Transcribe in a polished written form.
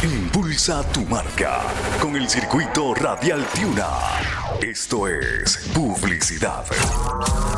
Impulsa tu marca con el circuito Radial Tiuna. Esto es publicidad.